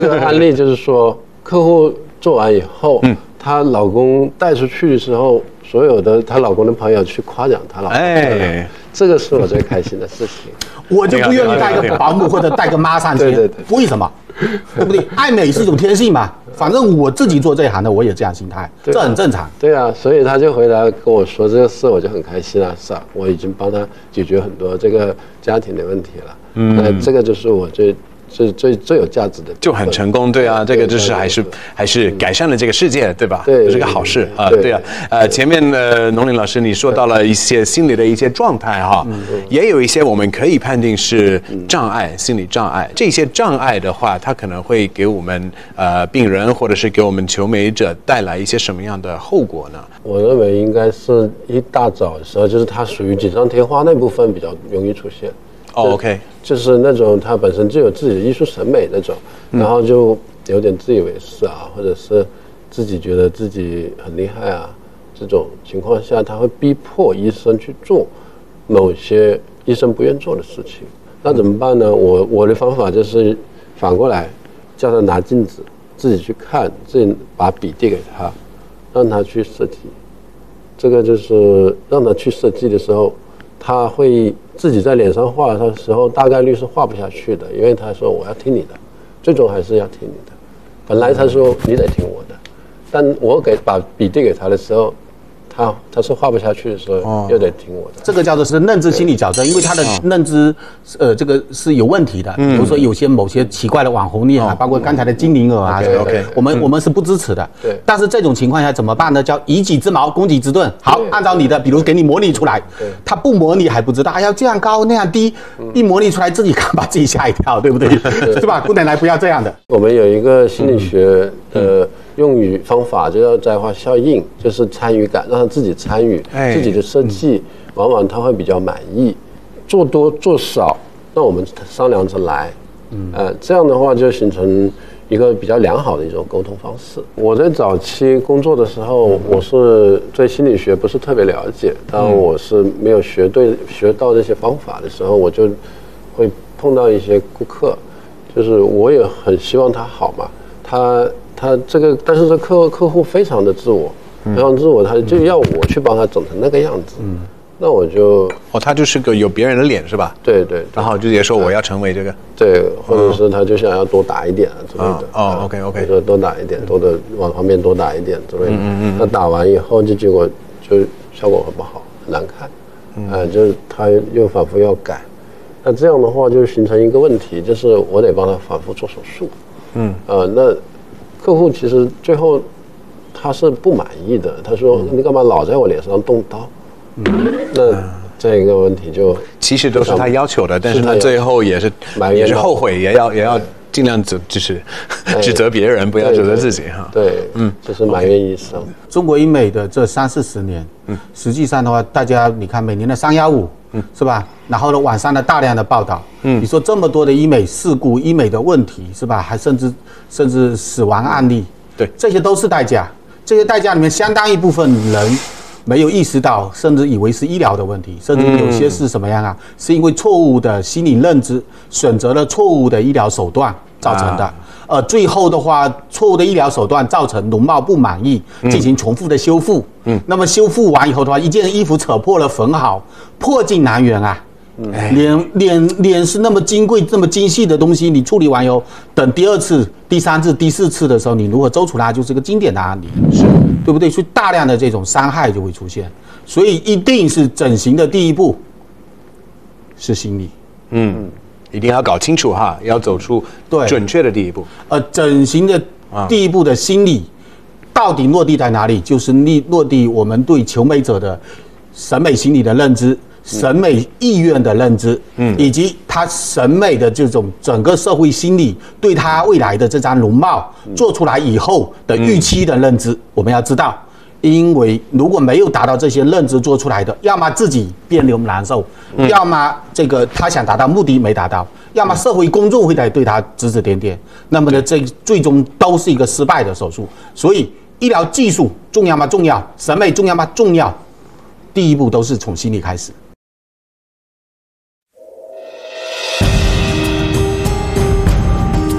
这个案例就是说，客户做完以后，她老公带出去的时候，所有的她老公的朋友去夸奖她老公，这个是我最开心的事情。 我就不愿意带个保姆或者带个妈上去，为什么？对不对？爱美是一种天性嘛，反正我自己做这一行的，我也这样心态，这很正常。 对啊，所以他就回来跟我说这个事，我就很开心啊，是啊，我已经帮他解决很多这个家庭的问题了。这个就是我最有价值的， 就很成功，对啊，这个就是还是改善了这个世界，对吧？ 对， 这是个好事啊，对啊。前面农林老师你说到了一些心理的一些状态哈，也有一些我们可以判定是障碍，心理障碍。这些障碍的话，它可能会给我们病人或者是给我们求美者带来一些什么样的后果呢？ 我认为应该是一大早的时候，就是它属于锦上添花那部分比较容易出现。 OK， 就是那种他本身就有自己的艺术审美那种，然后就有点自以为是啊，或者是自己觉得自己很厉害啊，这种情况下，他会逼迫医生去做某些医生不愿做的事情。那怎么办呢？我的方法就是反过来，叫他拿镜子自己去看，自己把笔递给他，让他去设计。这个就是让他去设计的时候，他会自己在脸上画的时候，大概率是画不下去的，因为他说我要听你的，最终还是要听你的。本来他说你得听我的，但我把笔递给他的时候，他是画不下去的时候，又得听我的。 这个叫做是认知心理矫正，因为他的认知，这个是有问题的。比如说某些奇怪的网红脸啊，包括刚才的精灵耳啊，我们是不支持的。 对。 但是这种情况下怎么办呢？叫以己之矛攻己之盾。好，按照你的，比如给你模拟出来，他不模拟还不知道，要这样高那样低，一模拟出来自己看把自己吓一跳，对不对？是吧？姑奶奶不要这样的。 我们有一个心理学用语方法，就叫摘花效应，就是参与感，让他自己参与自己的设计，往往他会比较满意。做多做少，那我们商量着来，这样的话就形成一个比较良好的一种沟通方式。我在早期工作的时候，我是对心理学不是特别了解，当我是没有学到这些方法的时候，我就会碰到一些顾客，就是我也很希望他好嘛，他这个，但是这客户非常的自我，非常自我，他就要我去帮他整成那个样子，那我就他就是个有别人的脸是吧？ 对，然后就直接说我要成为这个， 对，或者是他就想要多打一点之类的 ，OK， 说多打一点，多的往旁边多打一点之类的，那打完以后就结果就效果很不好，很难看，就是他又反复要改，那这样的话就形成一个问题，就是我得帮他反复做手术，那客户其实最后他是不满意的，他说你干嘛老在我脸上动刀？那这个问题就其实都是他要求的，但是他最后也是后悔，也要尽量就是指责别人，不要指责自己哈。 对，就是埋怨医生。 中国医美的这30-40年，实际上的话，大家你看每年的315，是吧？然后呢，网上的大量的报道，你说这么多的医美事故、医美的问题，是吧？还甚至死亡案例， 对， 这些都是代价。这些代价里面，相当一部分人没有意识到，甚至以为是医疗的问题，甚至有些是什么样啊？是因为错误的心理认知，选择了错误的医疗手段造成的。最后的话，错误的医疗手段造成容貌不满意，进行重复的修复。那么修复完以后的话，一件衣服扯破了缝好，破镜难圆啊。脸是那么金贵、这么精细的东西，你处理完以后，等第2次、第3次、第4次的时候，你如何周除它，就是个经典的案例，对不对？所以大量的这种伤害就会出现，所以一定是整形的第一步是心理， 一定要搞清楚哈，要走出准确的第一步。 整形的第一步的心理到底落地在哪里？就是落地我们对求美者的审美心理的认知。审美意愿的认知，以及他审美的这种整个社会心理对他未来的这张容貌做出来以后的预期的认知，我们要知道，因为如果没有达到这些认知做出来的，要么自己别扭难受，要么这个他想达到目的没达到，要么社会公众会来对他指指点点，那么呢，这最终都是一个失败的手术。所以，医疗技术重要吗？重要。审美重要吗？重要。第一步都是从心理开始。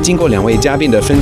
经过两位嘉宾的分